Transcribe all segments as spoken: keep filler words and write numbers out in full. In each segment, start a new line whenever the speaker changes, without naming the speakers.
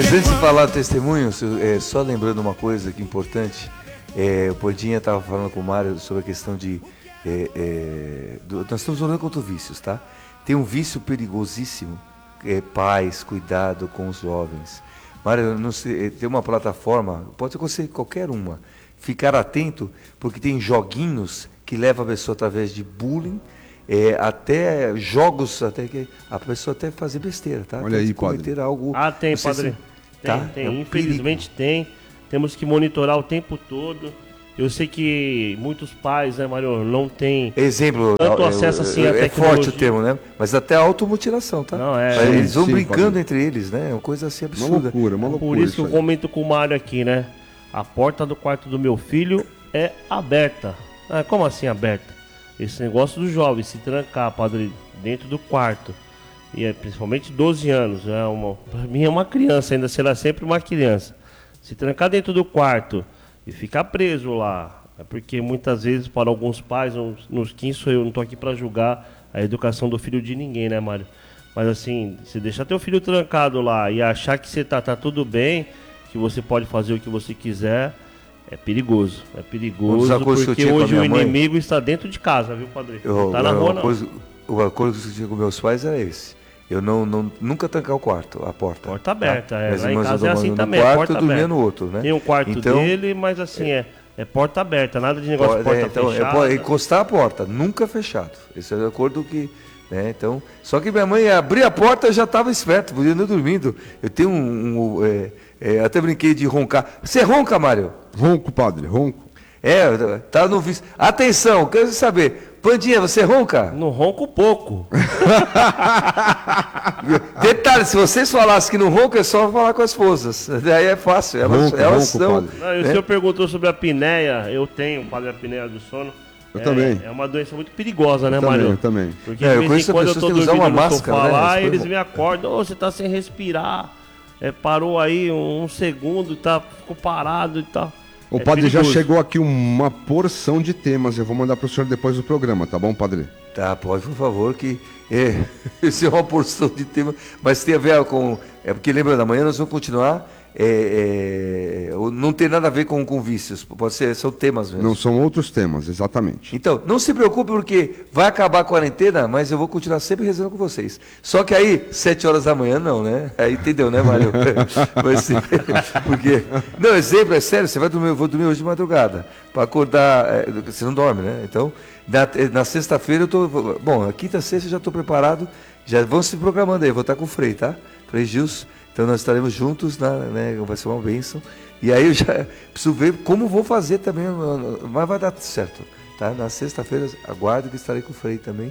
Mas antes de falar do testemunho, é, só lembrando uma coisa que é importante, é, o Podinha estava falando com o Mário sobre a questão de... É, é, do, nós estamos orando contra vícios, tá? Tem um vício perigosíssimo, é, pais, cuidado com os jovens. Mário, não sei, tem uma plataforma, pode acontecer qualquer uma, ficar atento, porque tem joguinhos que levam a pessoa através de bullying, é, até jogos, até que a pessoa até fazer besteira, tá?
Olha aí,
cometer
padre.
algo.
Ah, tem, padre.
Se,
tem,
tá?
tem.
É um
Infelizmente
perigo.
tem. Temos que monitorar o tempo todo. Eu sei que muitos pais, né, Mário, não tem
exemplo,
tanto
é,
acesso assim
é,
à
é
tecnologia.
forte o termo, né? Mas até automutilação, tá?
Não, é.
Mas
Sim,
eles vão
sim,
brincando
padre.
entre eles, né? É uma coisa assim
Uma
absurda.
loucura, uma loucura.
Por isso que eu
aí.
comento com o Mário aqui, né? A porta do quarto do meu filho é aberta. Ah, como assim aberta? Esse negócio do jovem se trancar, padre, dentro do quarto, e é principalmente doze anos, é uma, pra mim é uma criança, ainda será sempre uma criança. Se trancar dentro do quarto e ficar preso lá, é porque muitas vezes para alguns pais, nos, nos quinze sou eu, não estou aqui para julgar a educação do filho de ninguém, né, Mário? Mas assim, se deixar teu filho trancado lá e achar que você tá, tá tudo bem, que você pode fazer o que você quiser, é perigoso. É perigoso porque hoje o inimigo está dentro de casa, viu, padre?
Eu,
não tá na
eu,
rua,
uma
não.
coisa, uma coisa que eu tinha com meus pais era esse. Eu não, não, nunca trancar o quarto, a porta.
Porta aberta,
tá?
é.
Minhas
Lá em
irmãs
casa é assim
no
também,
quarto,
porta
eu dormia
aberta.
no outro, né?
Tem um quarto
então,
dele, mas assim, é, é porta aberta, nada de negócio de
pode,
porta
é, então,
fechada.
é, encostar a porta, nunca fechado. Esse é o acordo que... Né, então, só que minha mãe abria a porta, eu já estava esperto, podia ir dormindo. Eu tenho um... um é, é, até brinquei de roncar. Você ronca, Mário?
Ronco, padre, ronco.
É, tá no vício. Atenção, quero saber. Pandinha, você ronca?
Não ronco pouco.
Detalhe, se vocês falassem que não ronca, é só falar com as esposas. Daí é fácil. Elas,
Ronco,
elas
ronco,
são.
padre.
Não, e o
né?
senhor perguntou sobre a apneia. Eu tenho, padre, a apneia do sono.
Eu
é,
também.
É uma doença muito perigosa, né,
Eu também,
Mário?
eu também.
Porque
É, eu
de vez
conheço
em quando eu
pessoas
tô
que usam
dormindo
uma
no
máscara,
sofá
né?
lá,
Eles
e eles
põem-
me acordam, ô, você tá sem respirar. É, parou aí um, um segundo, tá, ficou parado e tal.
O
É
padre já
perigoso.
chegou aqui uma porção de temas. Eu vou mandar para o senhor depois do programa, tá bom, padre?
Tá, pode, por favor, que é, esse é uma porção de tema, mas tem a ver com. É porque lembrando, amanhã nós vamos continuar. É, é, não tem nada a ver com, com vícios, pode ser, são temas mesmo.
Não são outros temas, exatamente.
Então, não se preocupe porque vai acabar a quarentena, mas eu vou continuar sempre rezando com vocês. Só que aí, sete horas da manhã, não, né? Aí entendeu, né, Mário? Vai ser, porque... Não, exemplo, é sério, você vai dormir, eu vou dormir hoje de madrugada, para acordar, é, você não dorme, né? Então, na, na sexta-feira eu tô, bom, na quinta, sexta eu já estou preparado, já vão se programando aí, eu vou estar com o Frei, tá? Frei Gilson, então nós estaremos juntos, na, né? Vai ser uma bênção. E aí eu já preciso ver como vou fazer também, mas vai dar certo. Tá? Na sexta-feira, aguardo que estarei com o Frei também.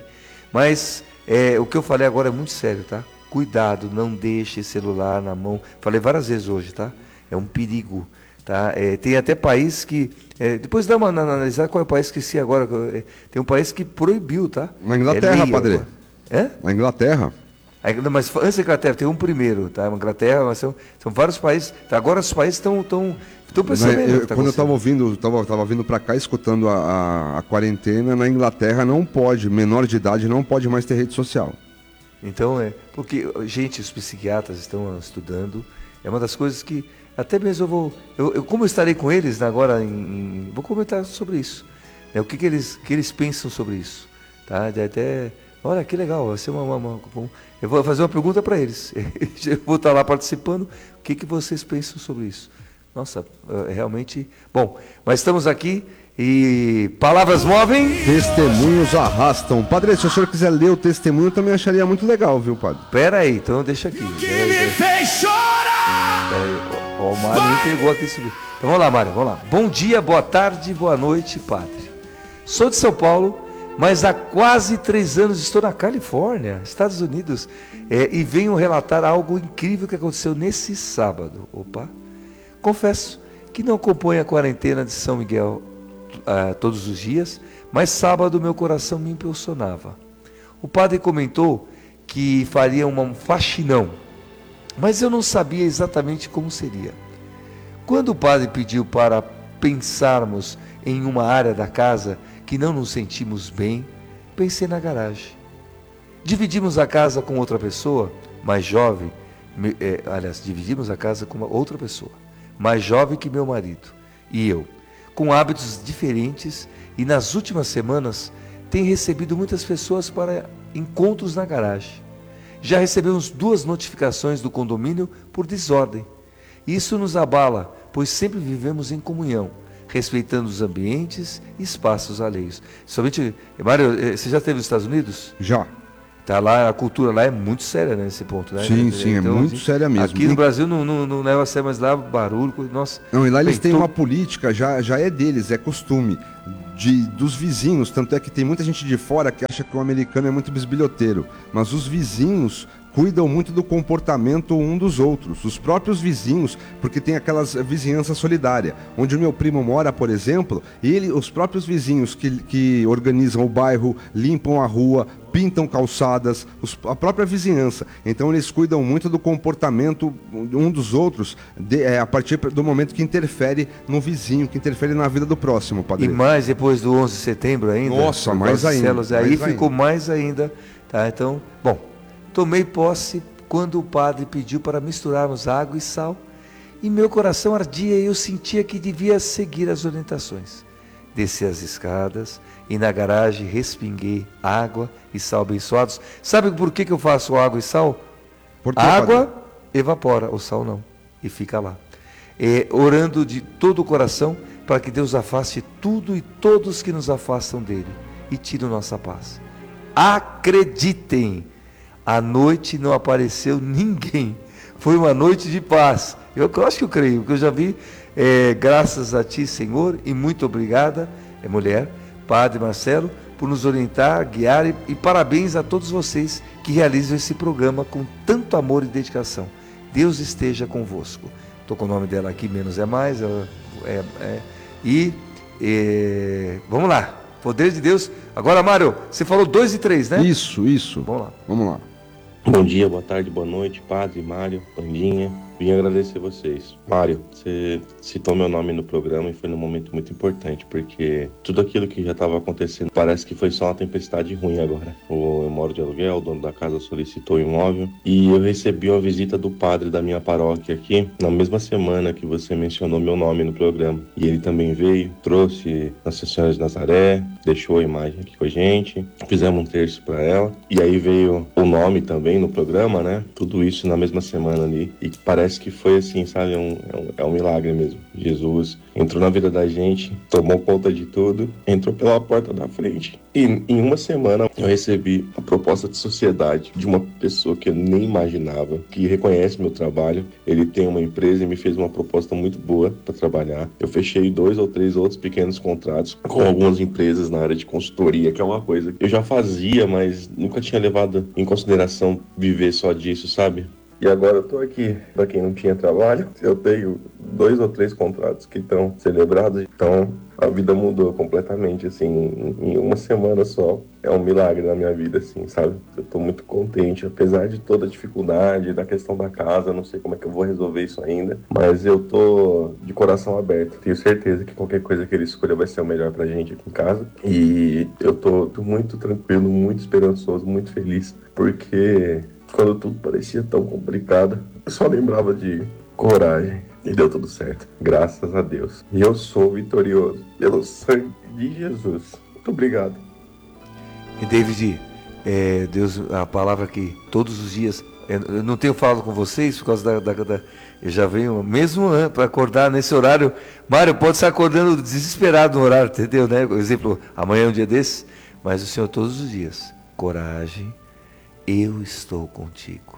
Mas é, o que eu falei agora é muito sério, tá? Cuidado, não deixe celular na mão. Falei várias vezes hoje, tá? É um perigo. Tá? É, tem até país que... É, depois dá uma analisar qual é o país, esqueci agora. É, tem um país que proibiu, tá?
Na Inglaterra,
é lei,
padre.
É?
Na Inglaterra.
Aí, mas antes da Inglaterra, tem um primeiro, tá? A Inglaterra, mas são, são vários países. Tá? Agora os países estão tão, tão percebendo.
Na, eu,
que tá
quando eu estava
acontecendo.
ouvindo, estava tava vindo para cá, escutando a, a, a quarentena, na Inglaterra não pode, menor de idade não pode mais ter rede social.
Então, é. Porque, gente, os psiquiatras estão estudando. É uma das coisas que. Até mesmo eu vou. Eu, eu, como eu estarei com eles né, agora, em, em, vou comentar sobre isso. Né, o que, que, eles, que eles pensam sobre isso. Tá? De até. Olha que legal, vai ser uma, uma, uma, uma eu vou fazer uma pergunta para eles. Eu vou estar lá participando. O que, que vocês pensam sobre isso? Nossa, é realmente. Bom, mas estamos aqui e palavras movem.
Testemunhos arrastam. Padre, se o senhor quiser ler o testemunho, eu também acharia muito legal, viu, padre?
Pera aí, então deixa aqui.
Que me fez chorar.
Pera aí, ó, o Mário me pegou aqui. Então vamos lá, Mário, vamos lá. Bom dia, boa tarde, boa noite, padre. Sou de São Paulo. Mas há quase três anos estou na Califórnia, Estados Unidos, é, e venho relatar algo incrível que aconteceu nesse sábado. Opa! Confesso que não acompanho a quarentena de São Miguel ah, todos os dias, mas sábado meu coração me impulsionava. O padre comentou que faria um faxinão, mas eu não sabia exatamente como seria. Quando o padre pediu para pensarmos em uma área da casa que não nos sentimos bem, pensei na garagem. Dividimos a casa com outra pessoa, mais jovem, me, é, aliás, dividimos a casa com uma outra pessoa, mais jovem que meu marido e eu, com hábitos diferentes, e nas últimas semanas tem recebido muitas pessoas para encontros na garagem. Já recebemos duas notificações do condomínio por desordem. Isso nos abala, pois sempre vivemos em comunhão, respeitando os ambientes e espaços alheios. Somente, Mário, você já esteve nos Estados Unidos?
Já.
Tá lá, a cultura lá é muito séria nesse ponto, né?
Sim, sim,
então,
é muito
assim,
séria mesmo.
Aqui no Brasil não, não, não leva a sério, mas lá barulho, nossa.
Não, e lá eles
bem,
têm
tô...
uma política, já, já é deles, é costume, de, dos vizinhos, tanto é que tem muita gente de fora que acha que o americano é muito bisbilhoteiro, mas os vizinhos cuidam muito do comportamento um dos outros, os próprios vizinhos, porque tem aquelas vizinhança solidária, onde o meu primo mora, por exemplo, ele, os próprios vizinhos que, que organizam o bairro, limpam a rua, pintam calçadas, os, a própria vizinhança. Então eles cuidam muito do comportamento um dos outros, de, é, a partir do momento que interfere no vizinho, que interfere na vida do próximo, padre.
E mais depois do onze de setembro ainda.
Nossa, mais ainda.
Células, aí
mais
ficou
ainda.
mais ainda. Tá? Então, bom, tomei posse quando o padre pediu para misturarmos água e sal, e meu coração ardia e eu sentia que devia seguir as orientações. Desci as escadas e na garagem respinguei água e sal abençoados. Sabe por que, que eu faço água e sal?
Por que,
A água
padre?
evapora, o sal não, e fica lá. É, orando de todo o coração para que Deus afaste tudo e todos que nos afastam dele e tire nossa paz. Acreditem, à noite não apareceu ninguém. Foi uma noite de paz. Eu, eu acho que eu creio, porque eu já vi, é, graças a ti, Senhor, e muito obrigada, é mulher, Padre Marcelo, por nos orientar, guiar, e, e parabéns a todos vocês que realizam esse programa com tanto amor e dedicação. Deus esteja convosco. Estou com o nome dela aqui, menos é mais, ela, é, é, e é, vamos lá, poder de Deus. Agora, Mário, você falou dois e três, né?
Isso, isso.
Vamos lá.
Vamos lá.
Bom dia, boa tarde, boa noite, Padre, Mário, Pandinha. Vim agradecer vocês. Mário, você citou meu nome no programa e foi num momento muito importante, porque tudo aquilo que já estava acontecendo parece que foi só uma tempestade ruim agora. Eu moro de aluguel, o dono da casa solicitou o imóvel e eu recebi uma visita do padre da minha paróquia aqui na mesma semana que você mencionou meu nome no programa. E ele também veio, trouxe Nossa Senhora de Nazaré, deixou a imagem aqui com a gente, fizemos um terço para ela e aí veio o nome também no programa, né? Tudo isso na mesma semana ali e parece que foi assim, sabe, é um, é, um, é um milagre mesmo. Jesus entrou na vida da gente, tomou conta de tudo, entrou pela porta da frente. E em uma semana eu recebi a proposta de sociedade de uma pessoa que eu nem imaginava, que reconhece meu trabalho. Ele tem uma empresa e me fez uma proposta muito boa para trabalhar. Eu fechei dois ou três outros pequenos contratos com algumas empresas na área de consultoria, que é uma coisa que eu já fazia, mas nunca tinha levado em consideração viver só disso, sabe? E agora eu tô aqui, para quem não tinha trabalho, eu tenho dois ou três contratos que estão celebrados, então a vida mudou completamente, assim, em uma semana só. É um milagre na minha vida, assim, sabe? Eu tô muito contente, apesar de toda a dificuldade da questão da casa, não sei como é que eu vou resolver isso ainda, mas eu tô de coração aberto. Tenho certeza que qualquer coisa que ele escolha vai ser o melhor pra gente aqui em casa. E eu tô, tô muito tranquilo, muito esperançoso, muito feliz, porque quando tudo parecia tão complicado, eu só lembrava de coragem. E deu tudo certo, graças a Deus. E eu sou vitorioso pelo sangue de Jesus. Muito obrigado.
E David, é, Deus, a palavra que todos os dias, eu não tenho falado com vocês por causa da, da, da eu já venho mesmo para acordar nesse horário. Mário, pode estar acordando desesperado no horário, entendeu, né? Por exemplo, amanhã é um dia desse, mas o Senhor todos os dias, coragem, eu estou contigo.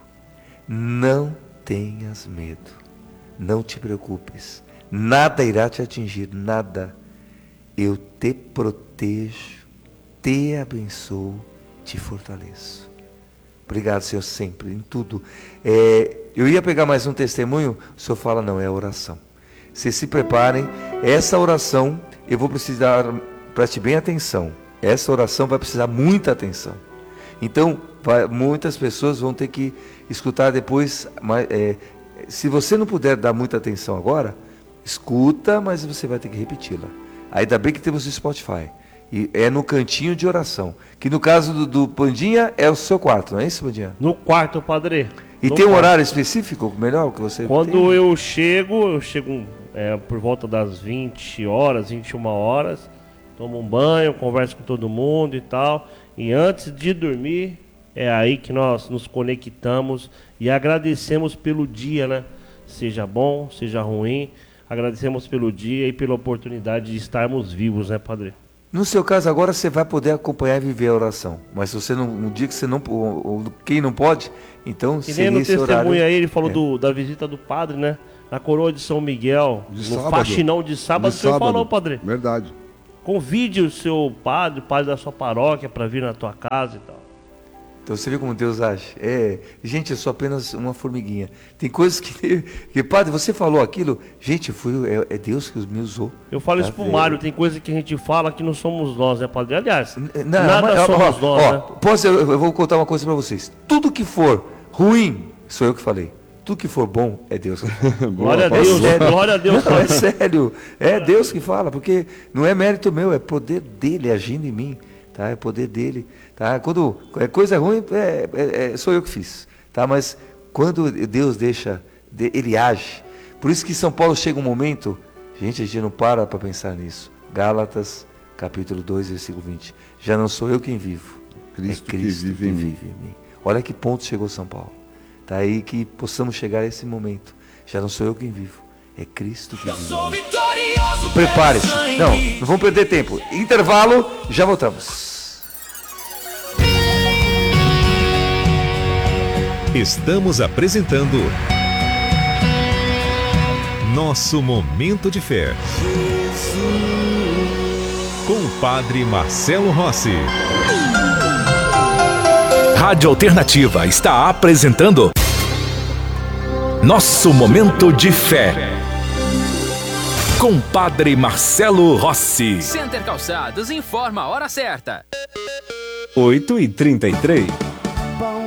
Não tenhas medo. Não te preocupes. Nada irá te atingir, nada. Eu te protejo, te abençoo, te fortaleço. Obrigado, Senhor, sempre, em tudo. É, eu ia pegar mais um testemunho, o Senhor fala, não, é a oração. Vocês se preparem, essa oração, eu vou precisar, preste bem atenção, essa oração vai precisar muita atenção. Então, vai, muitas pessoas vão ter que escutar depois, mas, é, se você não puder dar muita atenção agora, escuta, mas você vai ter que repeti-la. Ainda bem que temos o Spotify. E é no cantinho de oração. Que no caso do, do Pandinha é o seu quarto, não é isso, Pandinha?
No quarto, padre.
E
no
tem um
quarto.
horário específico, melhor que você
Quando
tem?
eu chego, eu chego é, por volta das vinte horas, vinte e uma horas, tomo um banho, converso com todo mundo e tal. E antes de dormir, é aí que nós nos conectamos e agradecemos pelo dia, né? Seja bom, seja ruim, agradecemos pelo dia e pela oportunidade de estarmos vivos, né, Padre?
No seu caso agora você vai poder acompanhar e viver a oração. Mas se você não, no dia que você não, ou, ou quem não pode, então
E nem
seria
no
esse
testemunho
horário.
aí, ele falou
É.
do, da visita do Padre, né? Na coroa de São Miguel,
De
no
sábado.
faxinão de sábado,
De
o senhor
sábado.
falou, Padre.
Verdade.
Convide o seu padre, o padre da sua paróquia, para vir na tua casa e tal.
Então você vê como Deus age. É, gente, eu sou apenas uma formiguinha. Tem coisas que, que padre, você falou aquilo, gente, foi, é, é Deus que me usou.
Eu falo
Tá
isso pro
vendo?
Mário, tem coisa que a gente fala que não somos nós, né, Padre? Aliás,
Não,
nada
mas, ó,
somos
ó,
nós,
ó,
né?
posso, eu, eu vou contar uma coisa para vocês. Tudo que for ruim, sou eu que falei. Tudo que for bom, é Deus que fala.
Glória a
É
Deus,
sério.
glória a Deus.
Não, é sério. É Deus que fala, porque não é mérito meu, é poder dele agindo em mim. Tá? É poder dele. Tá? Quando é coisa ruim, é, é, é, sou eu que fiz. Tá? Mas quando Deus deixa, ele age. Por isso que São Paulo chega um momento, gente, a gente não para para pensar nisso. Gálatas, capítulo dois, versículo vinte. Já não sou eu quem vivo,
Cristo
é Cristo
que vive em mim.
em mim. Olha que ponto chegou São Paulo. Tá aí que possamos chegar a esse momento. Já não sou eu quem vivo, é Cristo que
Eu
vive.
sou vitorioso.
Prepare-se.
pelo sangue.
Não, não vamos perder tempo. Intervalo, já voltamos.
Estamos apresentando Nosso Momento de Fé. Com o Padre Marcelo Rossi.
Rádio Alternativa está apresentando Nosso Momento de Fé. Com Padre Marcelo Rossi.
Center Calçados informa a hora certa.
oito e trinta e três.